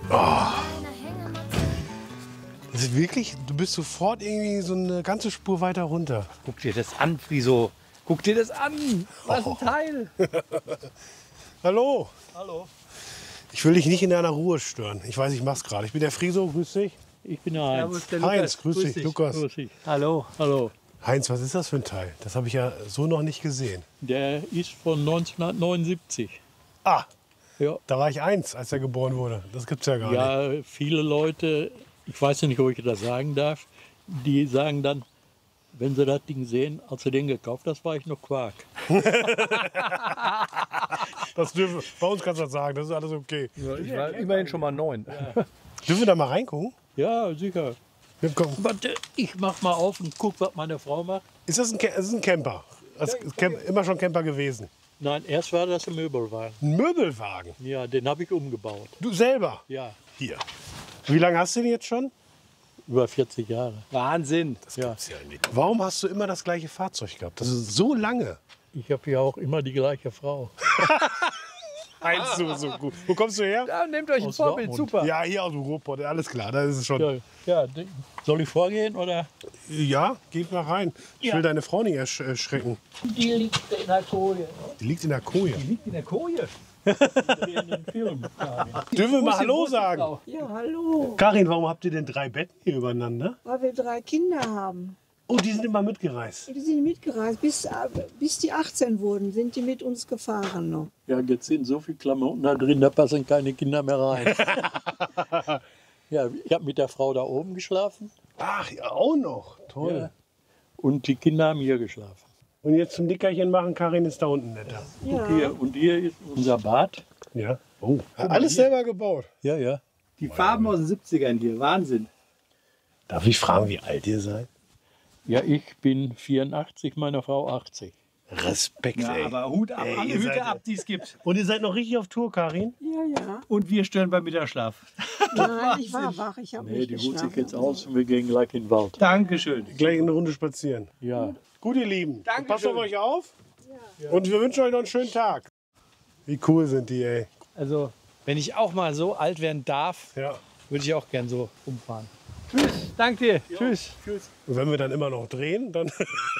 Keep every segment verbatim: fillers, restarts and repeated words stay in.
Oh. Das ist wirklich, du bist sofort irgendwie so eine ganze Spur weiter runter. Guck dir das an, Friso. Guck dir das an. Was ein Teil. Hallo. Hallo. Ich will dich nicht in deiner Ruhe stören. Ich weiß, ich mach's gerade. Ich bin der Friso, grüß dich. Ich bin der Heinz. Der Heinz, grüß, grüß dich, dich, Lukas. Grüß dich. Hallo, hallo. Heinz, was ist das für ein Teil? Das habe ich ja so noch nicht gesehen. Der ist von neunzehnhundertneunundsiebzig. Ah, ja. Da war ich eins, als er geboren wurde. Das gibt's ja gar ja, nicht. Ja, viele Leute, ich weiß nicht, ob ich das sagen darf, die sagen dann, wenn sie das Ding sehen, als sie den gekauft hast, war ich noch Quark. Das dürfen, bei uns kannst du das sagen, das ist alles okay. Ja, ich war immerhin schon mal neun. Ja. Dürfen wir da mal reingucken? Ja, sicher. Ja, komm. Warte, ich mach mal auf und guck, was meine Frau macht. Ist das ein, das ist ein Camper? Das ist Camp, immer schon Camper gewesen? Nein, erst war das ein Möbelwagen. Ein Möbelwagen? Ja, den habe ich umgebaut. Du selber? Ja. Hier. Wie lange hast du den jetzt schon? Über vierzig Jahre. Wahnsinn. Das gibt's ja nicht. Warum hast du immer das gleiche Fahrzeug gehabt? Das ist so lange. Ich habe ja auch immer die gleiche Frau. Eins so, so gut. Wo kommst du her? Ja, nehmt euch ein Aus Vorbild, Dortmund. super. Ja, hier aus dem Ruhrpott, alles klar, da ist es schon. Ja, ja, soll ich vorgehen oder? Ja, geh mal rein. Ich Ja. will deine Frau nicht ersch erschrecken. Die liegt in der Koje. Die liegt in der Koje. Die liegt in der Koje. In den Film. Dürfen wir mal Hallo sagen? Ja, hallo. Karin, warum habt ihr denn drei Betten hier übereinander? Weil wir drei Kinder haben. Oh, die sind immer mitgereist. Die sind mitgereist. Bis, äh, bis die achtzehn wurden, sind die mit uns gefahren noch. Ja, jetzt sind so viele Klamotten da drin, da passen keine Kinder mehr rein. Ja, ich habe mit der Frau da oben geschlafen. Ach, ja, auch noch. Toll. Ja. Und die Kinder haben hier geschlafen. Und jetzt zum Dickerchen machen, Karin ist da unten netter. Ja. Guck hier, und hier ist unser Bad. Ja. Oh, alles selber gebaut. Ja, ja. Die Farben aus den siebzigern hier, Wahnsinn. Darf ich fragen, wie alt ihr seid? Ja, ich bin vierundachtzig, meine Frau achtzig. Respekt, Ja, ey. aber Hut ab, Ey, alle ihr seid- Hüte ab, die es gibt. Und ihr seid noch richtig auf Tour, Karin? Ja, ja. Und wir stören beim Mittagsschlaf. Nein, ich war wach. Ich habe Nee, nicht die ruht sich geschlafen. jetzt aus und wir gehen gleich in den Wald. Dankeschön. Gleich eine Runde spazieren. Ja. Gut, ihr Lieben. Dankeschön. Passt auf euch auf. Und wir wünschen euch noch einen schönen Tag. Wie cool sind die, ey. Also, wenn ich auch mal so alt werden darf, Ja. würde ich auch gern so umfahren. Tschüss, danke dir. Tschüss. Und wenn wir dann immer noch drehen, dann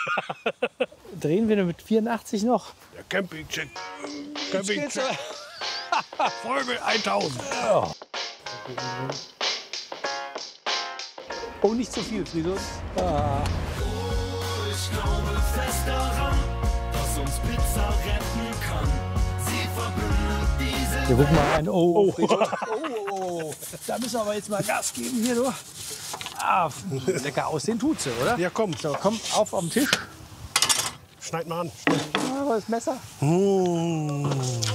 Drehen wir mit vierundachtzig noch? der Campingcheck. Campingcheck. Folge tausend. Oh, nicht zu viel, Friedrich. Ich glaube fest daran, dass uns Pizza retten kann. Sie verbindet diese Wir gucken mal ein. Oh, oh, Friedrich. Oh, oh, oh. Da müssen wir aber jetzt mal Gas geben hier, du. Ah, lecker aussehen tut sie, oder? Ja, komm. So, komm auf am Tisch. Schneid mal an. Ja, aber das Messer. Mmh.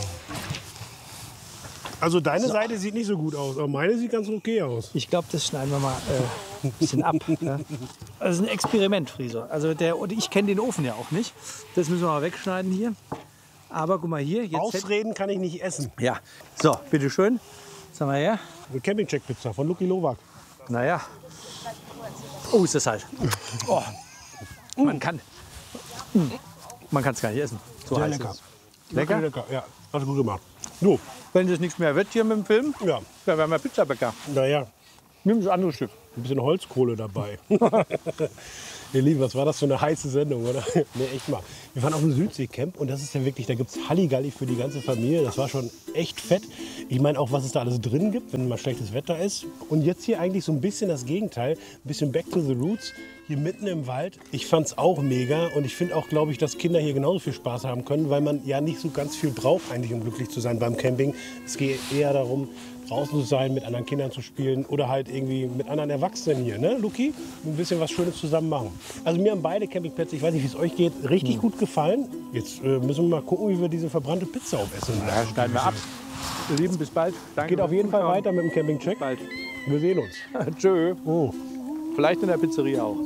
Also deine Seite sieht nicht so gut aus, aber meine sieht ganz okay aus. Ich glaube, das schneiden wir mal äh, ein bisschen ab. Ja. Das ist ein Experiment, Friso. Also der, und ich kenne den Ofen ja auch nicht. Das müssen wir mal wegschneiden hier. Aber guck mal hier. Jetzt Ausreden kann ich nicht essen. ja. So, bitteschön. Was haben wir her? Eine Campingcheck-Pizza von Lucky Lowak. Naja. Oh, ist das halt. Oh. Man kann. Man kann es gar nicht essen. So Sehr heiß lecker. ist es. Lecker? Lecker, ja. Hast du gut gemacht. So, Wenn das nichts mehr wird hier mit dem Film, ja. dann werden wir Pizzabäcker. Naja, Nimm das andere Stück. ein bisschen Holzkohle dabei. Ihr Lieben, was war das für eine heiße Sendung, oder? Nee, echt mal. Wir waren auf dem Südseecamp und das ist ja wirklich, da gibt es Halligalli für die ganze Familie. Das war schon echt fett. Ich meine auch, was es da alles drin gibt, wenn mal schlechtes Wetter ist. Und jetzt hier eigentlich so ein bisschen das Gegenteil. Ein bisschen back to the roots. Hier mitten im Wald. Ich fand es auch mega und ich finde auch, glaube ich, dass Kinder hier genauso viel Spaß haben können, weil man ja nicht so ganz viel braucht eigentlich, um glücklich zu sein beim Camping. Es geht eher darum, draußen zu sein, mit anderen Kindern zu spielen oder halt irgendwie mit anderen Erwachsenen hier, ne, Luki? Ein bisschen was Schönes zusammen machen. Also mir haben beide Campingplätze, ich weiß nicht, wie es euch geht, richtig gut gefallen. Jetzt äh, müssen wir mal gucken, wie wir diese verbrannte Pizza aufessen. Ja, schneiden wir ab. Ihr Lieben, bis bald. Danke. Geht auf jeden Fall weiter mit dem Campingcheck. Bald. Wir sehen uns. Tschö. Oh. Vielleicht in der Pizzeria auch.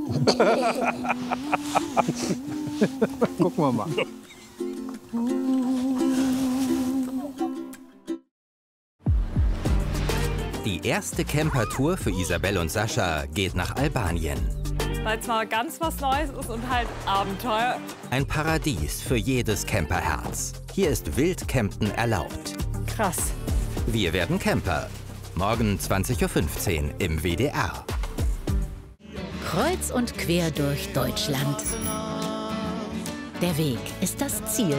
Gucken wir mal. Die erste Campertour für Isabel und Sascha geht nach Albanien. Weil es mal ganz was Neues ist und halt Abenteuer. Ein Paradies für jedes Camperherz. Hier ist Wildcampen erlaubt. Krass. Wir werden Camper. morgen zwanzig Uhr fünfzehn im W D R. Kreuz und quer durch Deutschland. Der Weg ist das Ziel.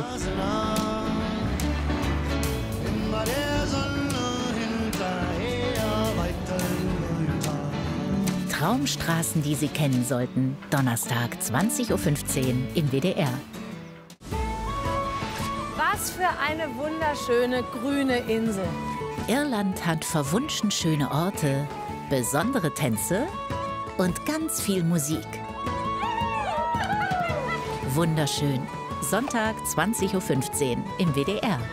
Traumstraßen, die Sie kennen sollten. Donnerstag, zwanzig Uhr fünfzehn im W D R. Was für eine wunderschöne grüne Insel. Irland hat verwunschen schöne Orte, besondere Tänze und ganz viel Musik. Wunderschön. Sonntag, zwanzig Uhr fünfzehn im W D R.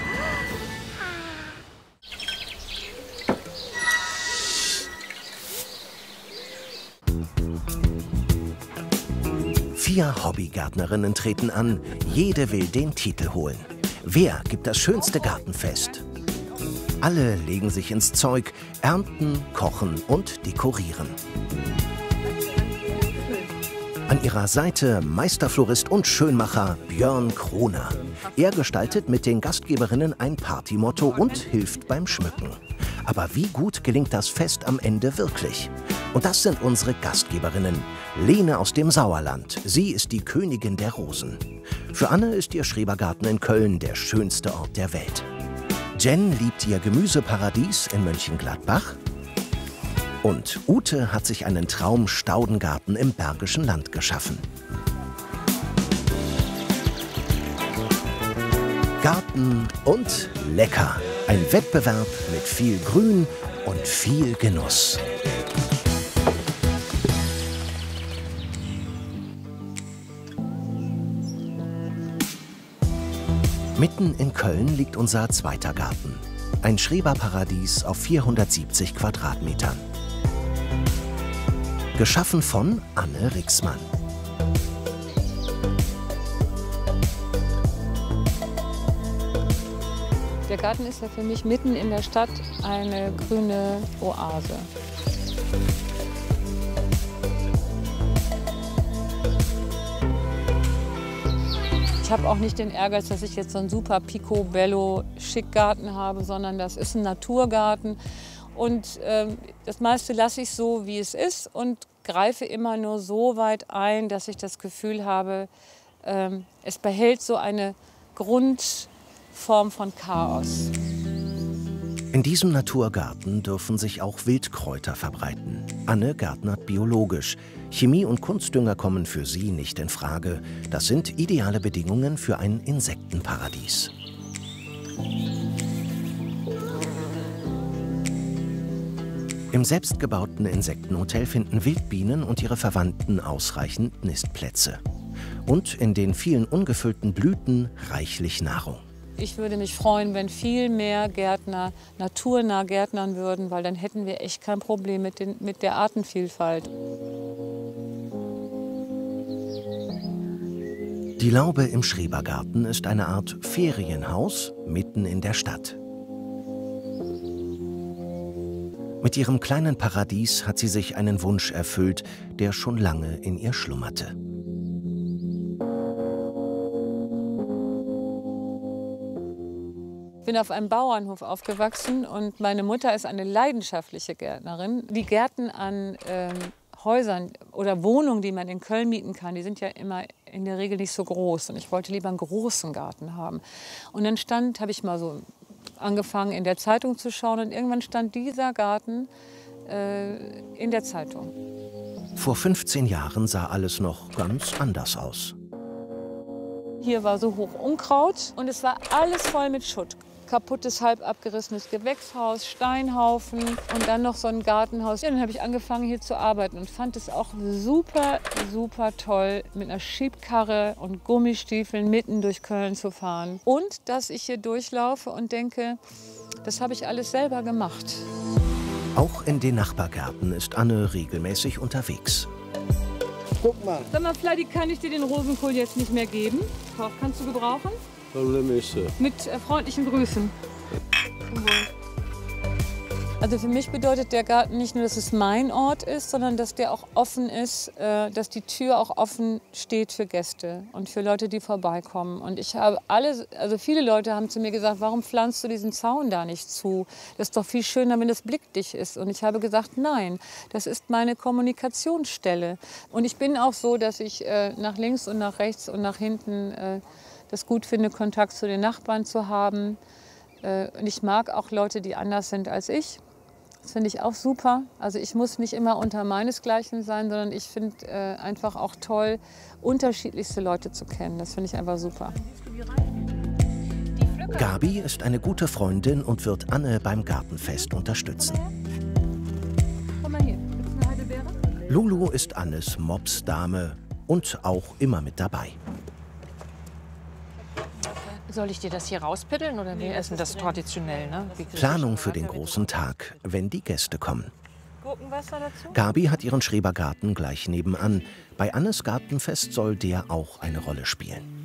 Vier Hobbygärtnerinnen treten an. Jede will den Titel holen. Wer gibt das schönste Gartenfest? Alle legen sich ins Zeug, ernten, kochen und dekorieren. An ihrer Seite Meisterflorist und Schönmacher Björn Kroner. Er gestaltet mit den Gastgeberinnen ein Partymotto und hilft beim Schmücken. Aber wie gut gelingt das Fest am Ende wirklich? Und das sind unsere Gastgeberinnen. Lene aus dem Sauerland. Sie ist die Königin der Rosen. Für Anne ist ihr Schrebergarten in Köln der schönste Ort der Welt. Jen liebt ihr Gemüseparadies in Mönchengladbach. Und Ute hat sich einen Traum-Staudengarten im Bergischen Land geschaffen. Garten und lecker. Ein Wettbewerb mit viel Grün und viel Genuss. Mitten in Köln liegt unser zweiter Garten. Ein Schreberparadies auf vierhundertsiebzig Quadratmetern. Geschaffen von Anne Rixmann. Der Garten ist ja für mich mitten in der Stadt eine grüne Oase. Ich habe auch nicht den Ehrgeiz, dass ich jetzt so einen super Picobello Schickgarten habe, sondern das ist ein Naturgarten. Und ähm, das meiste lasse ich so, wie es ist und greife immer nur so weit ein, dass ich das Gefühl habe, ähm, es behält so eine Grundform von Chaos. In diesem Naturgarten dürfen sich auch Wildkräuter verbreiten. Anne gärtnert biologisch. Chemie und Kunstdünger kommen für sie nicht in Frage. Das sind ideale Bedingungen für ein Insektenparadies. Im selbstgebauten Insektenhotel finden Wildbienen und ihre Verwandten ausreichend Nistplätze. Und in den vielen ungefüllten Blüten reichlich Nahrung. Ich würde mich freuen, wenn viel mehr Gärtner naturnah gärtnern würden, weil dann hätten wir echt kein Problem mit, den, mit der Artenvielfalt. Die Laube im Schrebergarten ist eine Art Ferienhaus mitten in der Stadt. Mit ihrem kleinen Paradies hat sie sich einen Wunsch erfüllt, der schon lange in ihr schlummerte. Ich bin auf einem Bauernhof aufgewachsen und meine Mutter ist eine leidenschaftliche Gärtnerin. Die Gärten an ähm, Häusern oder Wohnungen, die man in Köln mieten kann, die sind ja immer in der Regel nicht so groß. Und ich wollte lieber einen großen Garten haben. Und dann stand, habe ich mal so angefangen in der Zeitung zu schauen und irgendwann stand dieser Garten äh, in der Zeitung. Vor fünfzehn Jahren sah alles noch ganz anders aus. Hier war so hoch Unkraut und es war alles voll mit Schutt. Kaputtes, halb abgerissenes Gewächshaus, Steinhaufen und dann noch so ein Gartenhaus. Ja, dann habe ich angefangen hier zu arbeiten und fand es auch super, super toll, mit einer Schiebkarre und Gummistiefeln mitten durch Köln zu fahren. Und dass ich hier durchlaufe und denke, das habe ich alles selber gemacht. Auch in den Nachbargärten ist Anne regelmäßig unterwegs. Guck mal. Sag mal, Fladi, kann ich dir den Rosenkohl jetzt nicht mehr geben? Kannst du gebrauchen? Mit äh, freundlichen Grüßen. Also für mich bedeutet der Garten nicht nur, dass es mein Ort ist, sondern dass der auch offen ist, äh, dass die Tür auch offen steht für Gäste und für Leute, die vorbeikommen. Und ich habe alle, also viele Leute haben zu mir gesagt, warum pflanzt du diesen Zaun da nicht zu? Das ist doch viel schöner, wenn es blickdicht ist. Und ich habe gesagt, nein, das ist meine Kommunikationsstelle. Und ich bin auch so, dass ich äh, nach links und nach rechts und nach hinten äh, das gut finde, Kontakt zu den Nachbarn zu haben. Äh, und ich mag auch Leute, die anders sind als ich. Das finde ich auch super. Also ich muss nicht immer unter meinesgleichen sein, sondern ich finde äh, einfach auch toll, unterschiedlichste Leute zu kennen. Das finde ich einfach super. Gabi ist eine gute Freundin und wird Anne beim Gartenfest unterstützen. Komm mal hier. Willst du eine Heidelbeere? Lulu ist Annes Mopsdame und auch immer mit dabei. Soll ich dir das hier rauspiddeln oder wir essen das traditionell? Ne? Planung für den großen Tag, wenn die Gäste kommen. Gurkenwasser dazu? Gabi hat ihren Schrebergarten gleich nebenan. Bei Annes Gartenfest soll der auch eine Rolle spielen.